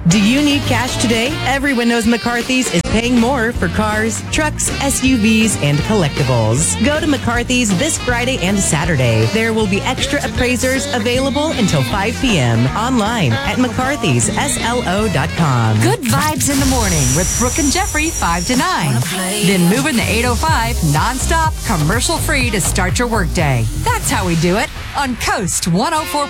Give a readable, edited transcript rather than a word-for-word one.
Do you need cash today? Everyone knows McCarthy's is paying more for cars, trucks, SUVs, and collectibles. Go to McCarthy's this Friday and Saturday. There will be extra appraisers available until 5 p.m. online at mccarthysSLO.com. Good vibes in the morning with Brooke and Jeffrey 5 to 9. Then moving the 805 nonstop, commercial free to start your workday. That's how we do it on Coast 104.